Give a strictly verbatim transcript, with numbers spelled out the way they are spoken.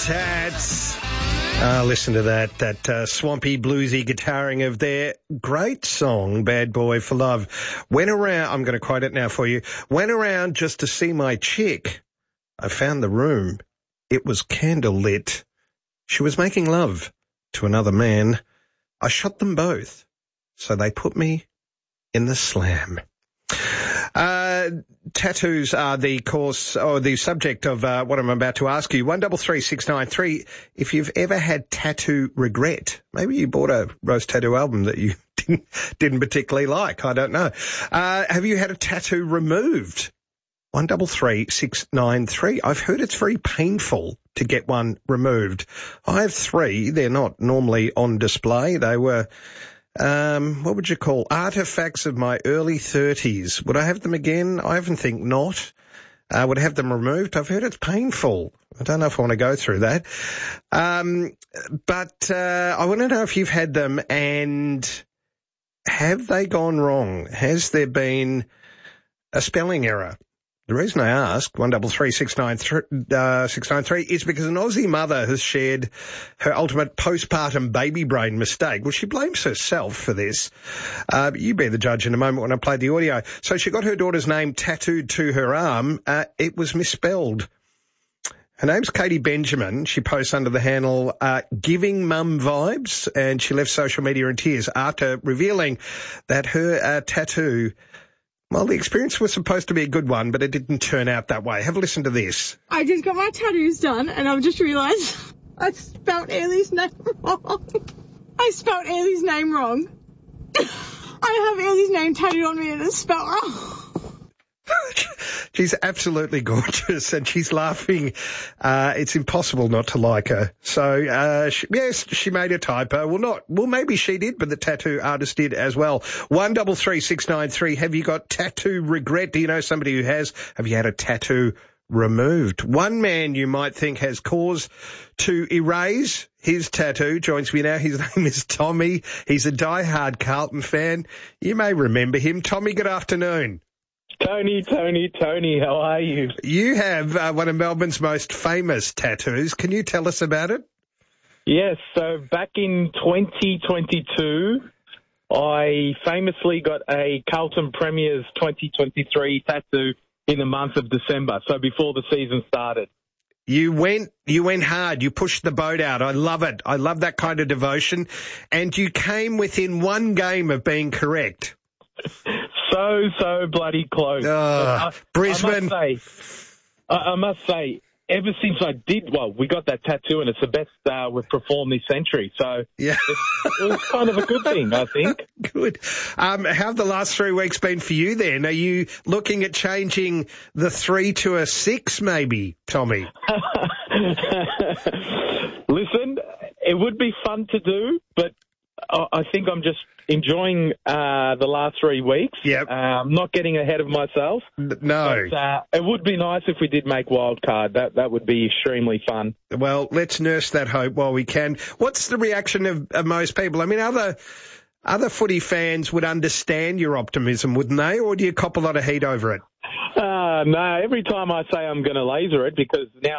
Tats. Uh, listen to that, that uh, swampy, bluesy guitaring of their great song, Bad Boy for Love. Went around, I'm going to quote it now for you, went around just to see my chick. I found the room. It was candlelit. She was making love to another man. I shot them both, so they put me in the slam. Uh, tattoos are the course or the subject of uh, what I'm about to ask you. One double three six nine three. If you've ever had tattoo regret, maybe you bought a Rose Tattoo album that you didn't, didn't particularly like. I don't know. Uh, have you had a tattoo removed? One double three six nine three. I've heard it's very painful to get one removed. I have three. They're not normally on display. They were. Um, what would you call artifacts of my early thirties? Would I have them again? I often think not. Uh, would I have them removed? I've heard it's painful. I don't know if I want to go through that. Um, but, uh, I want to know if you've had them and have they gone wrong? Has there been a spelling error? The reason I ask, one double three six nine three, uh, six nine three, is because an Aussie mother has shared her ultimate postpartum baby brain mistake. Well, she blames herself for this. Uh, you be the judge in a moment when I play the audio. So she got her daughter's name tattooed to her arm. Uh, it was misspelled. Her name's Katie Benjamin. She posts under the handle, uh, Giving Mum Vibes, and she left social media in tears after revealing that her uh, tattoo. Well, the experience was supposed to be a good one, but it didn't turn out that way. Have a listen to this. I just got my tattoos done, and I've just realised I spelt Ailey's name wrong. I spelt Ailey's name wrong. I have Ailey's name tattooed on me, and it's spelt wrong. She's absolutely gorgeous, and she's laughing. Uh, it's impossible not to like her. So, uh, she, yes, she made a typo. Well, not, well, maybe she did, but the tattoo artist did as well. One double three six nine three. Have you got tattoo regret? Do you know somebody who has? Have you had a tattoo removed? One man you might think has cause to erase his tattoo joins me now. His name is Tommy. He's a diehard Carlton fan. You may remember him. Tommy, good afternoon. Tony, Tony, Tony, how are you? You have uh, one of Melbourne's most famous tattoos. Can you tell us about it? Yes, so back in twenty twenty-two, I famously got a Carlton Premier's twenty twenty-three tattoo in the month of December, so before the season started. You went, you went hard. You pushed the boat out. I love it. I love that kind of devotion. And you came within one game of being correct. So, so bloody close. Uh, I, Brisbane. I must say, I, I must say, ever since I did, well, we got that tattoo and it's the best uh, we've performed this century. So yeah. it, it was kind of a good thing, I think. Good. Um, how have the last three weeks been for you then? Are you looking at changing the three to a six maybe, Tommy? Listen, it would be fun to do, but I think I'm just enjoying uh, the last three weeks. Yep. Um, not getting ahead of myself. No. But, uh, it would be nice if we did make wild card. That that would be extremely fun. Well, let's nurse that hope while we can. What's the reaction of, of most people? I mean, other other footy fans would understand your optimism, wouldn't they? Or do you cop a lot of heat over it? Uh, no, every time I say I'm going to laser it, because now